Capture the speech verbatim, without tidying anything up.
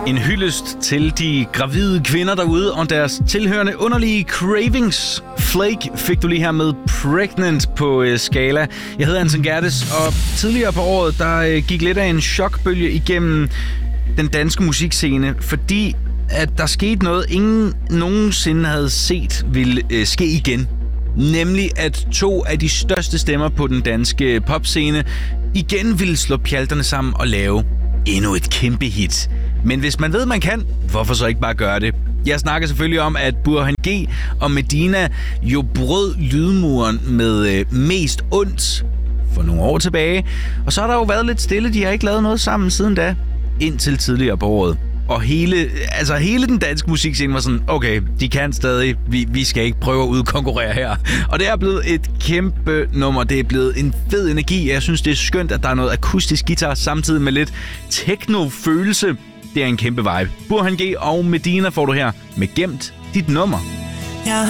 En hyldest til de gravide kvinder derude og deres tilhørende underlige cravings. Flake fik du lige her med Pregnant på øh, Skala. Jeg hedder Anton Gerdes, og tidligere på året, der øh, gik lidt af en chokbølge igennem den danske musikscene, fordi at der skete noget, ingen nogensinde havde set ville øh, ske igen. Nemlig at to af de største stemmer på den danske popscene igen ville slå pjalterne sammen og lave endnu et kæmpe hit. Men hvis man ved, man kan, hvorfor så ikke bare gøre det? Jeg snakker selvfølgelig om, at Burhan G og Medina jo brød lydmuren med øh, Mest Ondt for nogle år tilbage. Og så har der jo været lidt stille, de har ikke lavet noget sammen siden da, indtil tidligere på året. Og hele, altså hele den danske musikscene var sådan, okay, de kan stadig, vi, vi skal ikke prøve at udkonkurrere her. Og det er blevet et kæmpe nummer, det er blevet en fed energi. Jeg synes, det er skønt, at der er noget akustisk guitar samtidig med lidt techno-følelse. Det er en kæmpe vibe. Burhan G og Medina får du her med Gemt dit nummer.